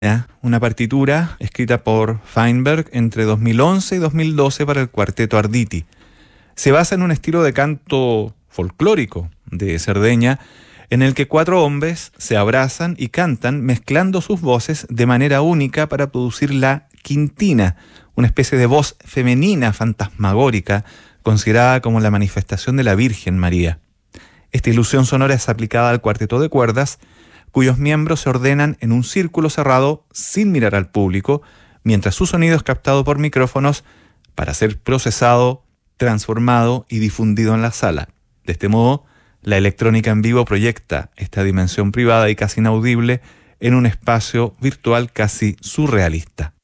una partitura escrita por Feinberg entre 2011 y 2012 para el cuarteto Arditi. Se basa en un estilo de canto folclórico de Cerdeña, en el que cuatro hombres se abrazan y cantan mezclando sus voces de manera única para producir la quintina, una especie de voz femenina fantasmagórica considerada como la manifestación de la Virgen María. Esta ilusión sonora es aplicada al cuarteto de cuerdas, cuyos miembros se ordenan en un círculo cerrado sin mirar al público, mientras su sonido es captado por micrófonos para ser procesado, transformado y difundido en la sala. De este modo, la electrónica en vivo proyecta esta dimensión privada y casi inaudible en un espacio virtual casi surrealista.